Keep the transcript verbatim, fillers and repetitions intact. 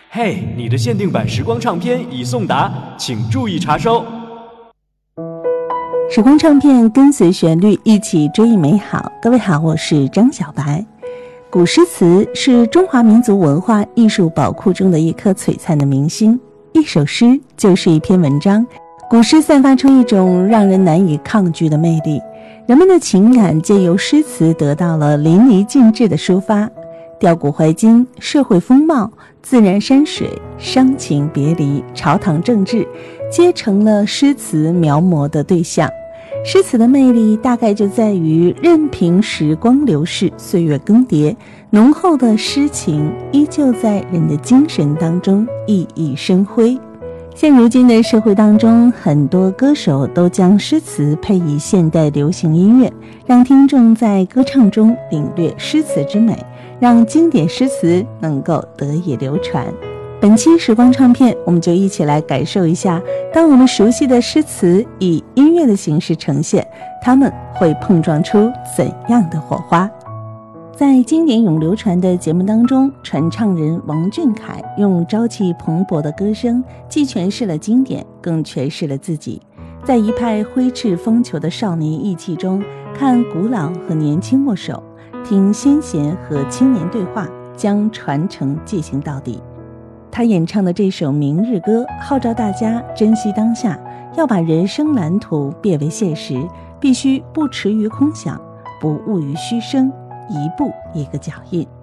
嘿，你的限定版时光唱片已送达，请注意查收。 时光唱片跟随旋律一起追忆美好。各位好，我是张小白。古诗词是中华民族文化艺术宝库中的一颗璀璨的明星，一首诗就是一篇文章。古诗散发出一种让人难以抗拒的魅力，人们的情感借由诗词得到了淋漓尽致的抒发，吊古怀今，社会风貌、自然山水、伤情别离、朝堂政治，皆成了诗词描摹的对象。诗词的魅力大概就在于任凭时光流逝，岁月更迭，浓厚的诗情依旧在人的精神当中熠熠生辉。现如今的社会当中，很多歌手都将诗词配以现代流行音乐，让听众在歌唱中领略诗词之美，让经典诗词能够得以流传。本期时光唱片，我们就一起来感受一下，当我们熟悉的诗词以音乐的形式呈现，它们会碰撞出怎样的火花。在经典永流传的节目当中，传唱人王俊凯用朝气蓬勃的歌声，既诠释了经典，更诠释了自己。在一派挥斥风球的少年意气中，看古老和年轻握手，听先贤和青年对话，将传承进行到底。他演唱的这首《明日歌》，号召大家珍惜当下，要把人生蓝图变为现实，必须不驰于空想，不误于虚声，一步一个脚印。